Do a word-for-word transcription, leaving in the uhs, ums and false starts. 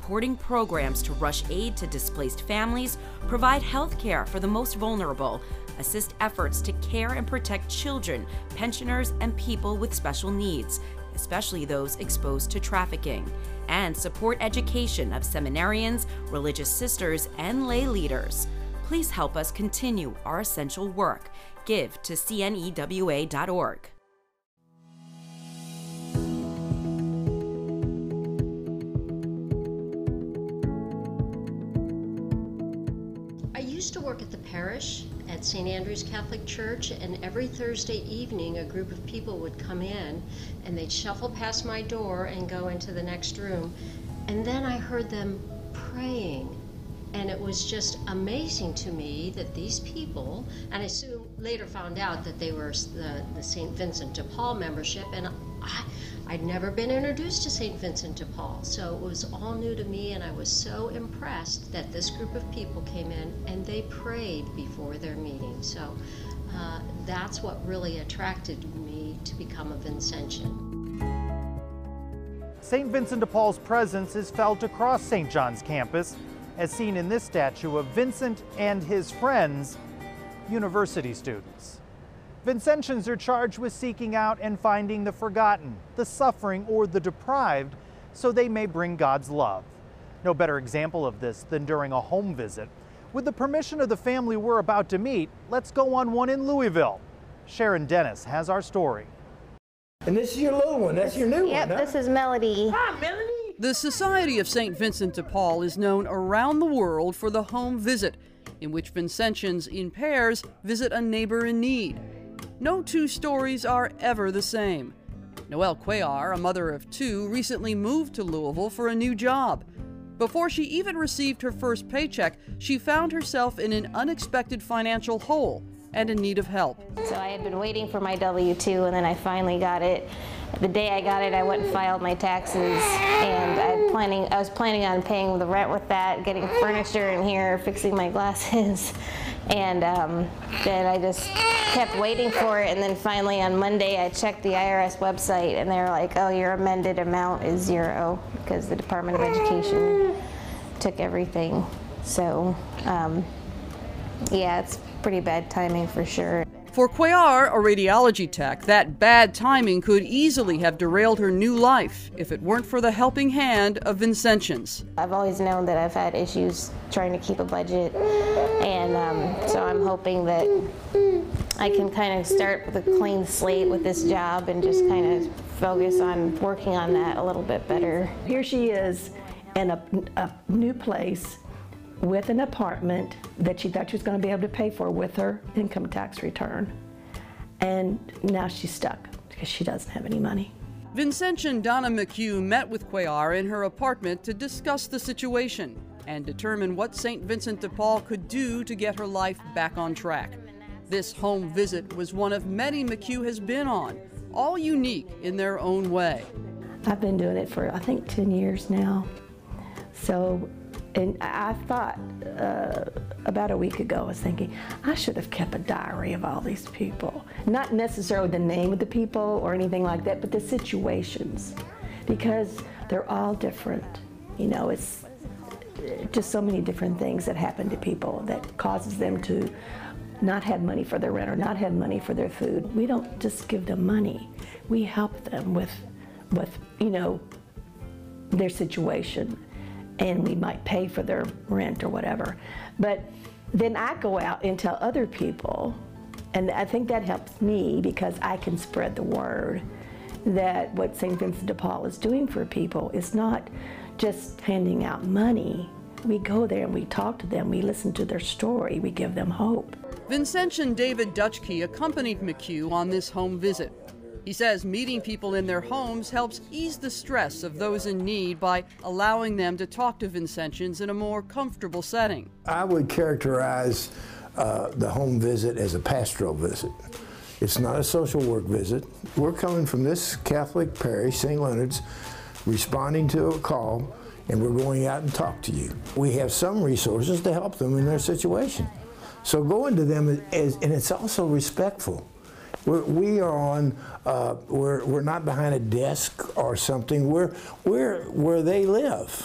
supporting programs to rush aid to displaced families, provide health care for the most vulnerable, assist efforts to care and protect children, pensioners, and people with special needs, especially those exposed to trafficking, and support education of seminarians, religious sisters, and lay leaders. Please help us continue our essential work. Give to C N E W A dot org. I used to work at the parish at Saint Andrew's Catholic Church, and every Thursday evening a group of people would come in and they'd shuffle past my door and go into the next room, and then I heard them praying, and it was just amazing to me that these people, and I soon later found out that they were the, the Saint Vincent de Paul membership, and I, I'd never been introduced to Saint Vincent de Paul, so it was all new to me, and I was so impressed that this group of people came in and they prayed before their meeting. So uh, that's what really attracted me to become a Vincentian. Saint Vincent de Paul's presence is felt across Saint John's campus, as seen in this statue of Vincent and his friends, university students. Vincentians are charged with seeking out and finding the forgotten, the suffering, or the deprived, so they may bring God's love. No better example of this than during a home visit. With the permission of the family we're about to meet, let's go on one in Louisville. Sharon Dennis has our story. And this is your little one, that's your new yep, one, huh? This is Melody. Hi, Melody. The Society of Saint Vincent de Paul is known around the world for the home visit, in which Vincentians in pairs visit a neighbor in need. No two stories are ever the same. Noelle Cuellar, a mother of two, recently moved to Louisville for a new job. Before she even received her first paycheck, she found herself in an unexpected financial hole and in need of help. So I had been waiting for my W two, and then I finally got it. The day I got it, I went and filed my taxes, and I, planning, I was planning on paying the rent with that, getting furniture in here, fixing my glasses, and um, then I just kept waiting for it, and then finally on Monday I checked the I R S website, and they were like, oh, your amended amount is zero, because the Department of Education took everything. So, um, yeah, it's pretty bad timing for sure. For Cuellar, a radiology tech, that bad timing could easily have derailed her new life if it weren't for the helping hand of Vincentians. I've always known that I've had issues trying to keep a budget, and um, so I'm hoping that I can kind of start with a clean slate with this job and just kind of focus on working on that a little bit better. Here she is in a, a new place with an apartment that she thought she was going to be able to pay for with her income tax return. And now she's stuck because she doesn't have any money. Vincentian Donna McHugh met with Cuellar in her apartment to discuss the situation and determine what Saint Vincent de Paul could do to get her life back on track. This home visit was one of many McHugh has been on, all unique in their own way. I've been doing it for, I think, ten years now. So, and I thought uh, about a week ago, I was thinking, I should have kept a diary of all these people. Not necessarily the name of the people or anything like that, but the situations, because they're all different. You know, it's just so many different things that happen to people that causes them to not have money for their rent or not have money for their food. We don't just give them money. We help them with, with you know, their situation. And we might pay for their rent or whatever. But then I go out and tell other people, and I think that helps me because I can spread the word that what Saint Vincent de Paul is doing for people is not just handing out money. We go there and we talk to them, we listen to their story, we give them hope. Vincentian David Dutchke accompanied McHugh on this home visit. He says meeting people in their homes helps ease the stress of those in need by allowing them to talk to Vincentians in a more comfortable setting. I would characterize uh, the home visit as a pastoral visit. It's not a social work visit. We're coming from this Catholic parish, Saint Leonard's, responding to a call, and we're going out and talk to you. We have some resources to help them in their situation. So going to them is, and it's also respectful. We're, we are on, uh, we're, we're not behind a desk or something. We're, we're where they live.